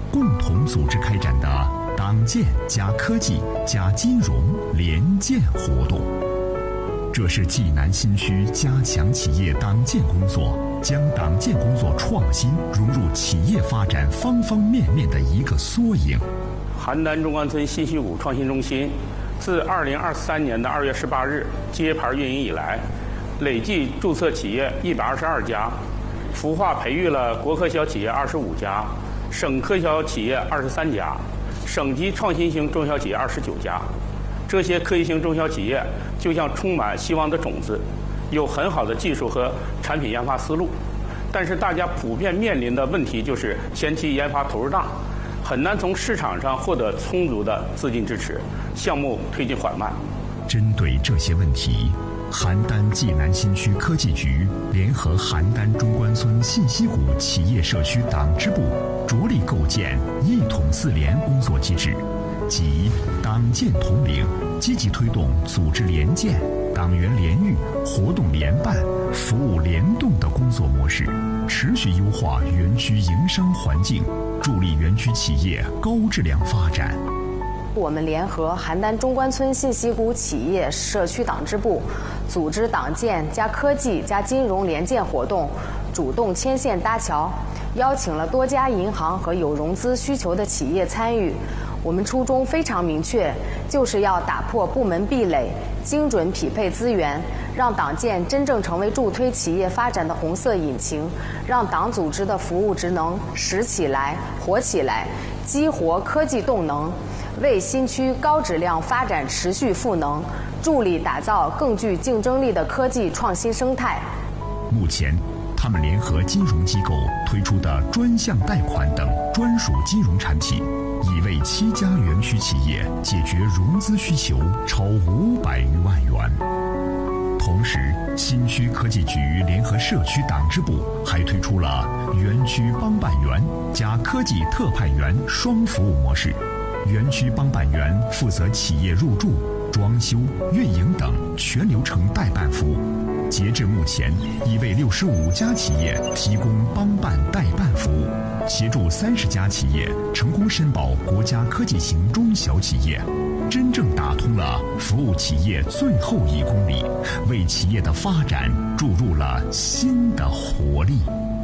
共同组织开展的党建加科技加金融联建活动。这是济南新区加强企业党建工作，将党建工作创新融入企业发展方方面面的一个缩影。 邯郸中关村信息谷创新中心自2023年的2月18日揭牌运营以来，累计注册企业122家，孵化培育了国科小企业25家，省科小企业23家，省级创新型中小企业29家。这些科技型中小企业就像充满希望的种子，有很好的技术和产品研发思路，但是大家普遍面临的问题就是前期研发投入大，很难从市场上获得充足的资金支持，项目推进缓慢。 针对这些问题，邯郸济南新区科技局联合邯郸中关村信息谷企业社区党支部，着力构建一统四联工作机制，即党建统领，积极推动组织联建、党员联育、活动联办、服务联动的工作模式，持续优化园区营商环境，助力园区企业高质量发展。 我们联合邯郸中关村信息谷企业社区党支部，组织党建加科技加金融联建活动，主动牵线搭桥，邀请了多家银行和有融资需求的企业参与。我们初衷非常明确，就是要打破部门壁垒，精准匹配资源，让党建真正成为助推企业发展的红色引擎，让党组织的服务职能实起来、活起来，激活科技动能，为新区高质量发展持续赋能，助力打造更具竞争力的科技创新生态。 目前，他们联合金融机构推出的专项贷款等专属金融产品，已为7家园区企业解决融资需求超500余万元。同时，新区科技局联合社区党支部还推出了园区帮办员加科技特派员双服务模式。园区帮办员负责企业入驻、装修、运营等全流程代办服务。截至目前，已为65家企业提供帮办代办服务，协助30家企业成功申报国家科技型中小企业，真正打通了服务企业最后1公里，为企业的发展注入了新的活力。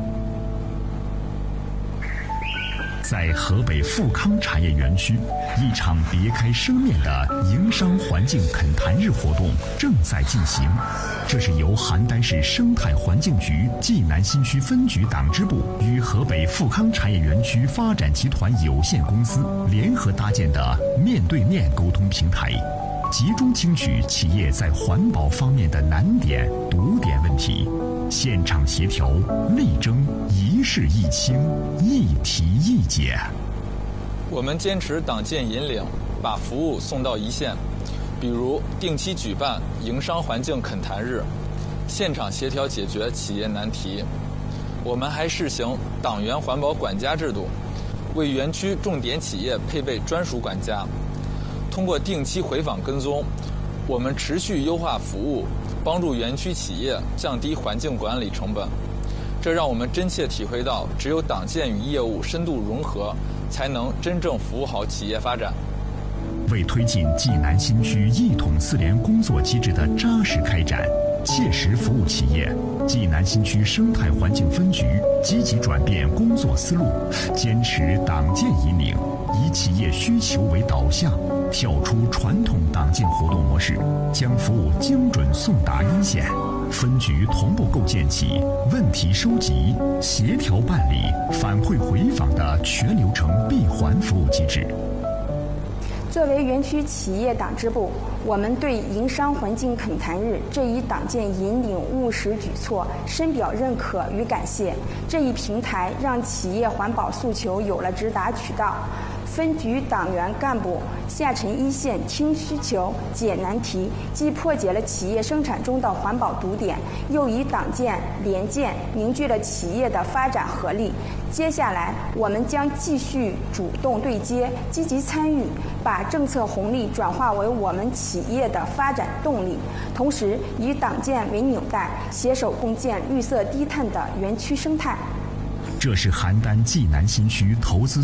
在河北富康产业园区，一场别开生面的营商环境恳谈日活动正在进行。这是由邯郸市生态环境局济南新区分局党支部与河北富康产业园区发展集团有限公司联合搭建的面对面沟通平台，集中听取企业在环保方面的难点、堵点问题，现场协调，力争一事一清，一题一解。 我们坚持党建引领，把服务送到一线，比如定期举办营商环境恳谈日，现场协调解决企业难题。我们还试行党员环保管家制度，为园区重点企业配备专属管家。通过定期回访跟踪，我们持续优化服务，帮助园区企业降低环境管理成本。这让我们真切体会到，只有党建与业务深度融合，才能真正服务好企业发展。 为推进济南新区一统四联工作机制的扎实开展，切实服务企业，济南新区生态环境分局积极转变工作思路，坚持党建引领，以企业需求为导向，跳出传统党建活动模式，将服务精准送达一线。分局同步构建起问题收集、协调办理、反馈回访的全流程闭环服务机制。 作为园区企业党支部，我们对营商环境恳谈日这一党建引领务实举措深表认可与感谢。这一平台让企业环保诉求有了直达渠道，分局党员干部下沉一线听需求、解难题，既破解了企业生产中的环保堵点，又以党建联建凝聚了企业的发展合力。接下来，我们将继续主动对接，积极参与，把政策红利转化为我们企业的发展动力，同时以党建为纽带，携手共建绿色低碳的园区生态。 这是邯郸济南新区投资